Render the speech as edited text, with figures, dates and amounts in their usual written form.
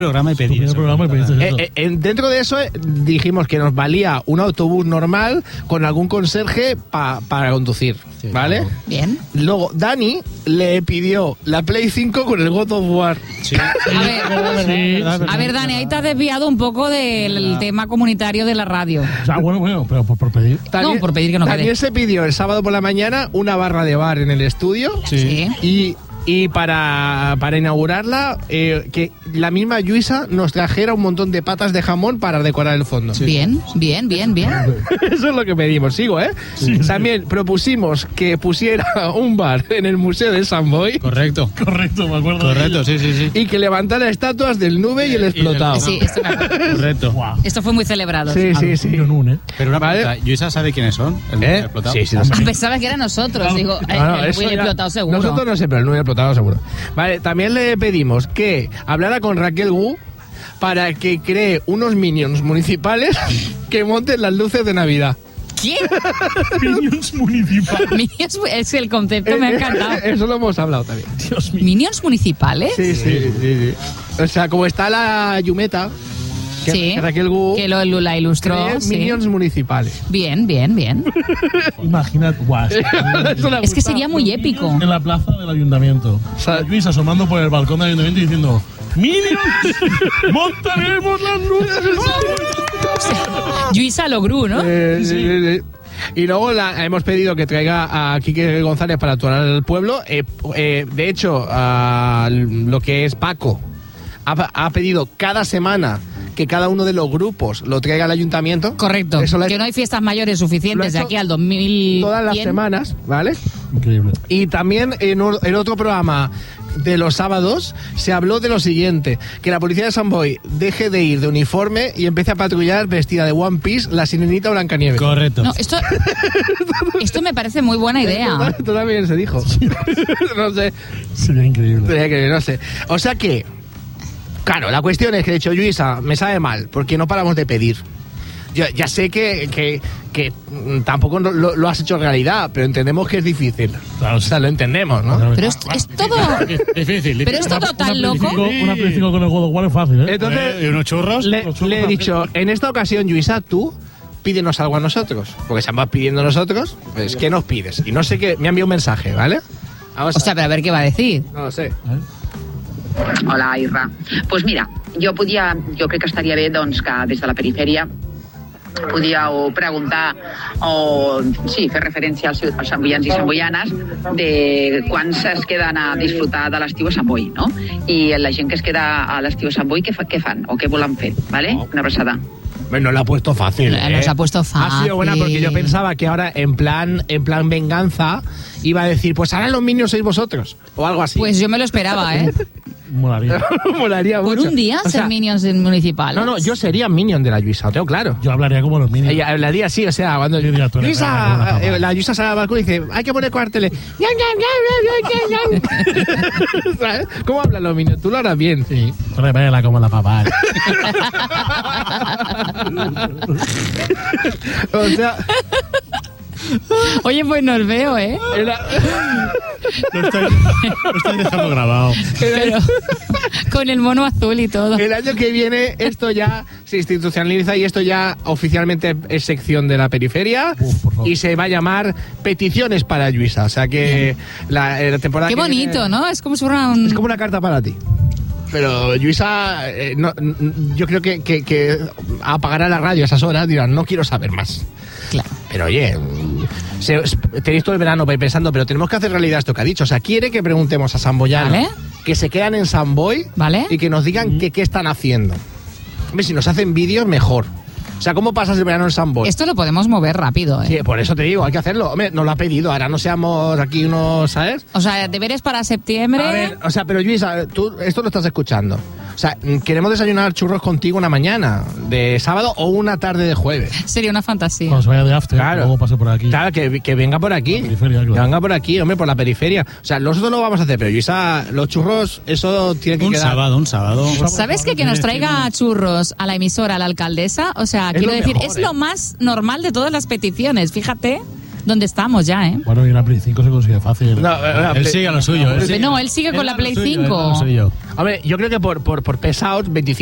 programa y pedí eso. Dentro de eso dijimos que nos valía un autobús normal con algún conserje para conducir, ¿vale? Bien. Luego Dani le pidió la Play 5 con el God of War. Sí. A ver, Dani, ahí te has desviado un poco del tema comunitario de la radio. O sea, bueno, pero por pedir. No, por pedir que no quede. Daniel se pidió el sábado por la mañana una barra de bar en el estudio. Sí. Y para inaugurarla, que la misma Lluïsa nos trajera un montón de patas de jamón para decorar el fondo. Sí. Bien. Eso es lo que pedimos, sigo, ¿eh? Sí. También propusimos que pusiera un bar en el Museo de Sant Boi. Correcto, me acuerdo. Correcto, sí. Y que levantara estatuas del Nube y el explotado. Sí, esto me acuerdo. Correcto. Wow. Esto fue muy celebrado. Sí. Pero una pregunta, ¿Lluïsa sabe quiénes son? ¿El explotado? Sí. Pensaba que eran nosotros. Digo, el explotado seguro. Nosotros no sé, pero el Nube explotado seguro. Vale, también le pedimos que hablara con Raquel Gu para que cree unos minions municipales que monten las luces de Navidad. ¿Qué? Minions municipales. Es el concepto, me ha encantado. Eso lo hemos hablado también. Dios mío. ¿Minions municipales? Sí. O sea, como está la Yumeta, que Raquel Gu que la ilustró. Minions municipales. Bien. Imagínate, guau. Es que sería muy épico. En la plaza del ayuntamiento. Luis asomando por el balcón del ayuntamiento y diciendo: ¡Minions! ¡Montaremos las luces! Lluïsa Logru, ¿no? Sí. Y luego hemos pedido que traiga a Quique González para actuar al pueblo. De hecho, lo que es Paco ha pedido cada semana que cada uno de los grupos lo traiga al ayuntamiento. Correcto. Que no hay fiestas mayores suficientes de aquí al 2000. Todas las semanas, ¿vale? Increíble. Y también en otro programa de los sábados se habló de lo siguiente: que la policía de Sant Boi deje de ir de uniforme y empiece a patrullar vestida de One Piece la sirenita Blancanieves. Correcto. No, esto me parece muy buena idea. Esto también se dijo. No sé. Sería increíble. No sé. O sea que, claro, la cuestión es que, de hecho, Lluïsa, me sabe mal porque no paramos de pedir. Yo ya sé que tampoco lo has hecho realidad, pero entendemos que es difícil. Claro, o sea, lo entendemos, ¿no? Pero es todo difícil. Pero es todo tan loco. Una Play 5 con el God of War es fácil, ¿eh? Entonces, ¿y unos churros? Le he dicho, en esta ocasión, Lluïsa, tú pídenos algo a nosotros, porque estamos pidiendo nosotros, pues ¿qué nos pides? Y no sé qué, me ha enviado un mensaje, ¿vale? O sea, pero a ver qué va a decir. No lo sé. Hola, Irra. Pues mira, jo crec que estaria bé doncs, que des de la perifèria podíeu preguntar o fer referència als santboians i santboianes de quan es queden a disfrutar de l'estiu a Sant Boi, no? I la gent que es queda a l'estiu a Sant Boi, què fan o què volen fer, ¿vale? Una abraçada. Bueno, lo ha puesto fácil. Nos ha puesto fácil. Ha sido buena porque yo pensaba que ahora en plan venganza iba a decir, pues ahora los minions sois vosotros o algo así. Pues yo me lo esperaba, ¿eh? Molaría ¿Por mucho. un día ser minions municipales? No, yo sería minion de la Lluïsa, lo tengo claro. Yo hablaría como los minions. Ella hablaría así, o sea, cuando Lluïsa, la Lluïsa sale al balcón y dice, hay que poner cuarteles. ¿Sabes? ¿Cómo hablan los minions? Tú lo harás bien. Sí, revela como la papá. O sea... Oye, pues nos veo, ¿eh? Lo estáis dejando grabado. Pero con el mono azul y todo. El año que viene esto ya se institucionaliza y esto ya oficialmente es sección de la periferia y se va a llamar Peticiones para Lluïsa. O sea que la temporada Qué que bonito, viene, ¿no? Es como si fuera es como una carta para ti. Pero Lluïsa, yo creo que apagará la radio a esas horas, dirán, no quiero saber más. Claro. Pero oye, tenéis todo el verano para ir pensando, pero tenemos que hacer realidad esto que ha dicho. O sea, quiere que preguntemos a samboyanos, ¿vale?, que se quedan en Sant Boi, ¿vale?, y que nos digan qué están haciendo. Hombre, si nos hacen vídeos, mejor. O sea, ¿cómo pasas el verano en Sant Boi? Esto lo podemos mover rápido, ¿eh? Sí, por eso te digo, hay que hacerlo. Hombre, nos lo ha pedido, ahora no seamos aquí unos, ¿sabes? O sea, deberes para septiembre. A ver, o sea, pero Lluïsa, tú esto lo estás escuchando. O sea, queremos desayunar churros contigo una mañana de sábado o una tarde de jueves. Sería una fantasía. Cuando se vaya de after, claro, luego pase por aquí. Claro, que venga por aquí. Claro. Que venga por aquí, hombre, por la periferia. O sea, nosotros lo vamos a hacer, pero Lluïsa, los churros, eso tiene que quedar. Un sábado. ¿Sabes que nos traiga churros a la emisora, a la alcaldesa? O sea, quiero decir, mejor, es lo más normal de todas las peticiones. Fíjate dónde estamos ya, ¿eh? Bueno, y una Play 5 se consigue fácil. No, él sigue a lo suyo. Él sigue con la Play 5. O Hombre, yo creo que por pesados, 25